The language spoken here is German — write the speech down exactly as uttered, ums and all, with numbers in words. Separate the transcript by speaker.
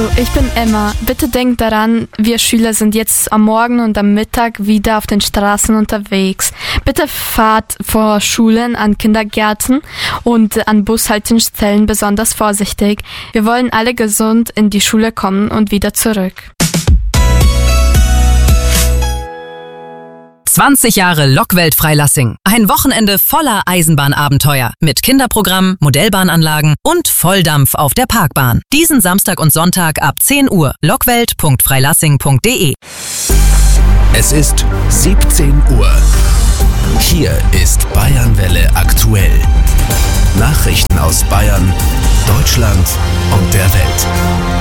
Speaker 1: Hallo, ich bin Emma. Bitte denkt daran, wir Schüler sind jetzt am Morgen und am Mittag wieder auf den Straßen unterwegs. Bitte fahrt vor Schulen, an Kindergärten und an Bushaltestellen besonders vorsichtig. Wir wollen alle gesund in die Schule kommen und wieder zurück.
Speaker 2: zwanzig Jahre Lokwelt Freilassing. Ein Wochenende voller Eisenbahnabenteuer. Mit Kinderprogramm, Modellbahnanlagen und Volldampf auf der Parkbahn. Diesen Samstag und Sonntag ab zehn Uhr. lockwelt punkt freilassing punkt de.
Speaker 3: Es ist siebzehn Uhr. Hier ist Bayernwelle aktuell. Nachrichten aus Bayern, Deutschland und der Welt.